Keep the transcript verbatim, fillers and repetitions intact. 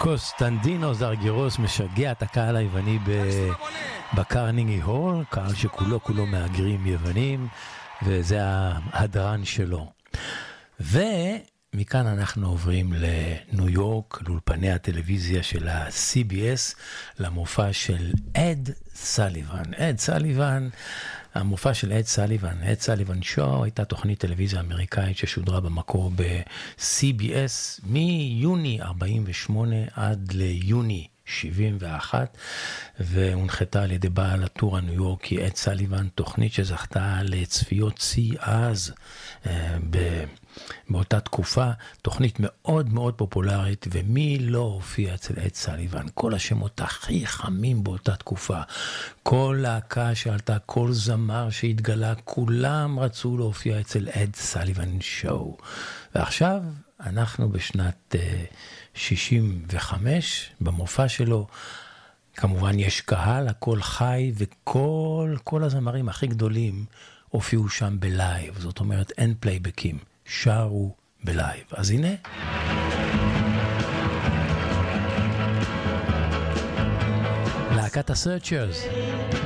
קוסטנדינו זרגרוס משגע את הקהל היווני בקרניגי הול, קהל שכולו כולו מהגרים יוונים, וזה ההדרן שלו. ומכאן אנחנו עוברים לניו יורק, לאולפני הטלוויזיה של ה-סי בי אס, למופע של אד סליבן. אד סליבן, המופע של אד סליבן, אד סליבן שואו, הייתה תוכנית טלוויזיה אמריקאית ששודרה במקור ב-סי בי אס מיוני ארבעים ושמונה עד ליוני שבעים ואחת, והונחתה על ידי בעל הטור הניו יורקי אד סליבן, תוכנית שזכתה לצפיות שיא אז ב... באותה תקופה, תוכנית מאוד מאוד פופולרית, ומי לא הופיע אצל אד סליבן? כל השמות הכי חמים באותה תקופה, כל להקה שעלתה, כל זמר שהתגלה, כולם רצו להופיע אצל אד סליבן שואו. ועכשיו אנחנו בשנת uh, שישים וחמש, במופע שלו, כמובן יש קהל, הכל חי, וכל כל הזמרים הכי גדולים הופיעו שם בלייב, זאת אומרת אין פלייבקים. שרו בלייב. אז הנה. להקת הסרצ'רס.